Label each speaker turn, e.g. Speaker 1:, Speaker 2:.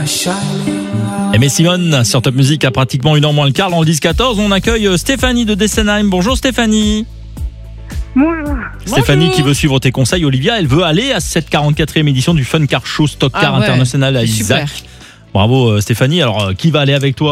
Speaker 1: Aimé Simone sur Top Music à pratiquement 1h moins le quart. Dans le 10-14, on accueille Stéphanie de Dessenheim. Bonjour Stéphanie.
Speaker 2: Bonjour.
Speaker 1: Stéphanie qui veut suivre tes conseils, Olivia, elle veut aller à cette 44e édition du Fun Car Show Stock Car International à Isaac.
Speaker 3: Super.
Speaker 1: Bravo Stéphanie. Alors qui va aller avec toi?